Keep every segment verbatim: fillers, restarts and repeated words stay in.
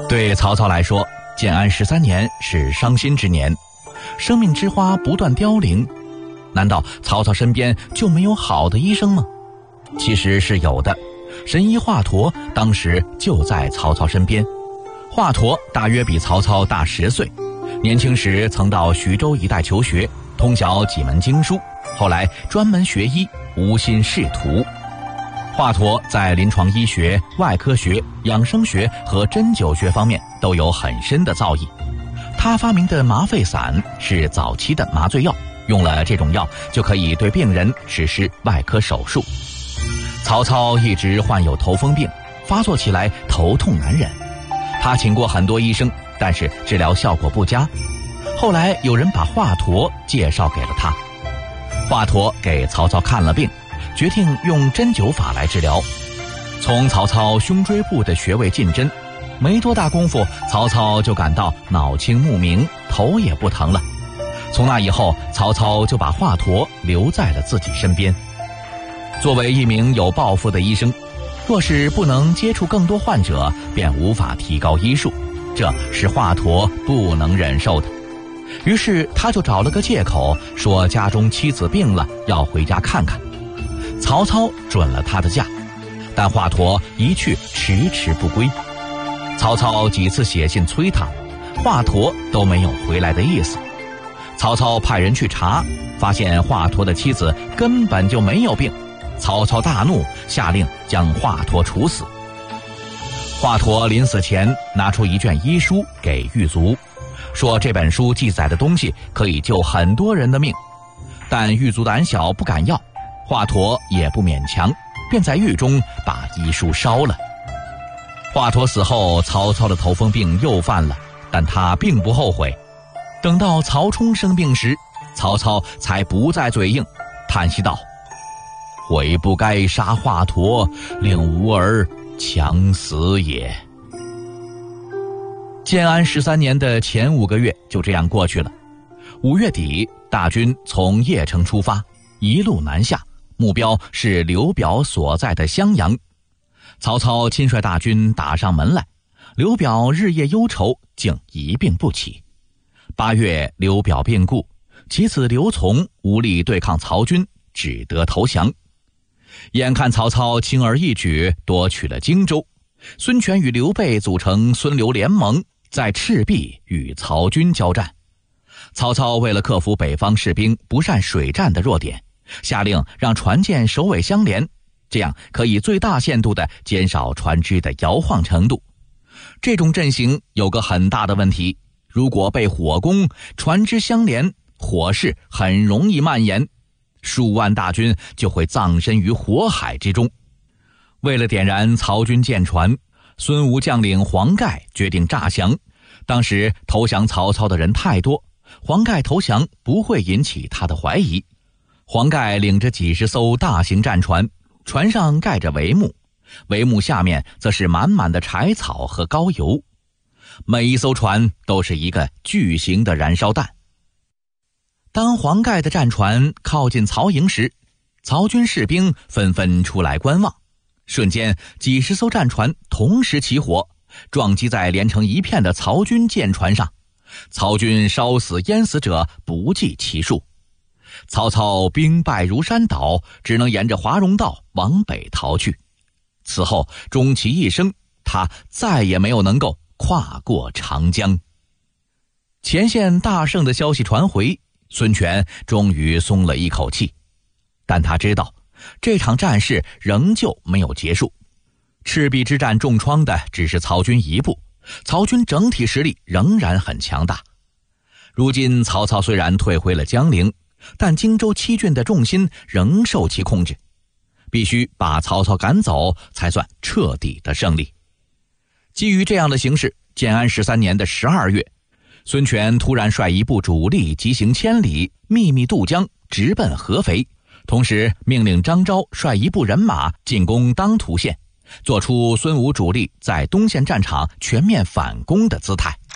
对曹操来说，建安十三年是伤心之年，生命之花不断凋零。难道曹操身边就没有好的医生吗？其实是有的，神医华佗当时就在曹操身边。华佗大约比曹操大十岁，年轻时曾到徐州一带求学，通晓几门经书，后来专门学医，无心仕途。华佗在临床医学、外科学、养生学和针灸学方面都有很深的造诣。他发明的麻沸散是早期的麻醉药，用了这种药就可以对病人实施外科手术。曹操一直患有头风病，发作起来头痛难忍，他请过很多医生，但是治疗效果不佳。后来有人把华佗介绍给了他，华佗给曹操看了病，决定用针灸法来治疗。从曹操胸椎部的穴位进针，没多大功夫，曹操就感到脑清目明，头也不疼了。从那以后，曹操就把华佗留在了自己身边。作为一名有抱负的医生，若是不能接触更多患者，便无法提高医术，这是华佗不能忍受的。于是他就找了个借口，说家中妻子病了，要回家看看。曹操准了他的假，但华佗一去迟迟不归。曹操几次写信催他，华佗都没有回来的意思。曹操派人去查，发现华佗的妻子根本就没有病。曹操大怒，下令将华佗处死。华佗临死前拿出一卷医书给狱卒，说这本书记载的东西可以救很多人的命，但狱卒胆小不敢要，华佗也不勉强，便在狱中把医书烧了。华佗死后，曹操的头风病又犯了，但他并不后悔。等到曹冲生病时，曹操才不再嘴硬，叹息道：悔不该杀华佗，令吾儿强死也。建安十三年的前五个月就这样过去了。五月底，大军从邺城出发，一路南下，目标是刘表所在的襄阳。曹操亲率大军打上门来，刘表日夜忧愁，竟一病不起。八月，刘表病故，其子刘琮无力对抗曹军，只得投降。眼看曹操轻而易举夺取了荆州，孙权与刘备组成孙刘联盟，在赤壁与曹军交战。曹操为了克服北方士兵不善水战的弱点，下令让船舰首尾相连，这样可以最大限度地减少船只的摇晃程度。这种阵型有个很大的问题，如果被火攻，船只相连，火势很容易蔓延，数万大军就会葬身于火海之中。为了点燃曹军舰船，孙吴将领黄盖决定诈降。当时投降曹操的人太多，黄盖投降不会引起他的怀疑。黄盖领着几十艘大型战船，船上盖着帷幕，帷幕下面则是满满的柴草和高油。每一艘船都是一个巨型的燃烧弹。当黄盖的战船靠近曹营时，曹军士兵纷纷出来观望，瞬间几十艘战船同时起火，撞击在连成一片的曹军舰船上，曹军烧死淹死者不计其数。曹操兵败如山倒，只能沿着华容道往北逃去。此后终其一生，他再也没有能够跨过长江。前线大胜的消息传回，孙权终于松了一口气，但他知道这场战事仍旧没有结束。赤壁之战重创的只是曹军一部，曹军整体实力仍然很强大。如今曹操虽然退回了江陵，但荆州七郡的重心仍受其控制，必须把曹操赶走才算彻底的胜利。基于这样的形势，建安十三年的十二月，孙权突然率一部主力急行千里，秘密渡江，直奔合肥，同时命令张昭率一部人马进攻当涂县，做出孙吴主力在东线战场全面反攻的姿态。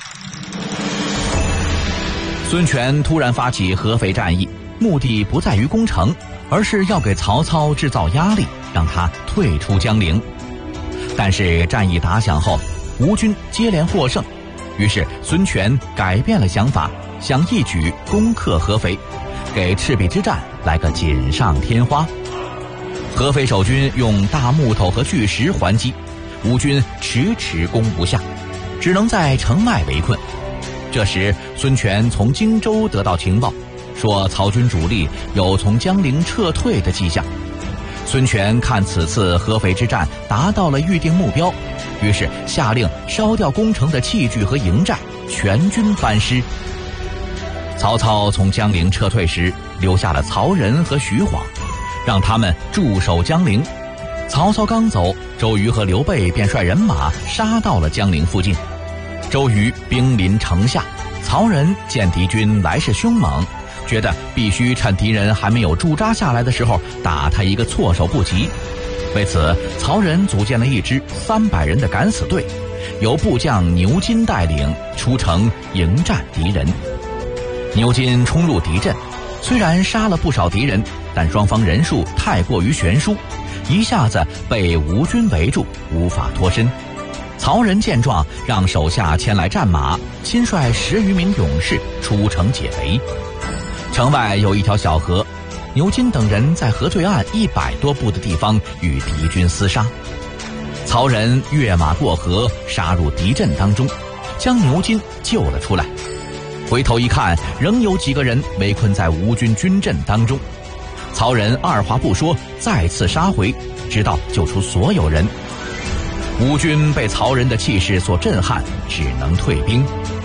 孙权突然发起合肥战役，目的不在于攻城，而是要给曹操制造压力，让他退出江陵。但是战役打响后， 吴军接连获胜，于是孙权改变了想法，想一举攻克合肥，给赤壁之战来个锦上添花。合肥守军用大木头和巨石还击，吴军迟迟攻不下，只能在城外围困。这时孙权从荆州得到情报，说曹军主力有从江陵撤退的迹象。孙权看此次合肥之战达到了预定目标，于是下令烧掉攻城的器具和营寨，全军班师。曹操从江陵撤退时，留下了曹仁和徐晃，让他们驻守江陵。曹操刚走，周瑜和刘备便率人马杀到了江陵附近。周瑜兵临城下，曹仁见敌军来势凶猛，觉得必须趁敌人还没有驻扎下来的时候打他一个措手不及。为此，曹仁组建了一支三百人的敢死队，由部将牛金带领出城迎战敌人。牛金冲入敌阵，虽然杀了不少敌人，但双方人数太过于悬殊，一下子被吴军围住，无法脱身。曹仁见状，让手下牵来战马，亲率十余名勇士出城解围。城外有一条小河，牛金等人在河对岸一百多步的地方与敌军厮杀。曹仁跃马过河，杀入敌阵当中，将牛金救了出来。回头一看，仍有几个人围困在吴军军阵当中。曹仁二话不说，再次杀回，直到救出所有人。吴军被曹仁的气势所震撼，只能退兵。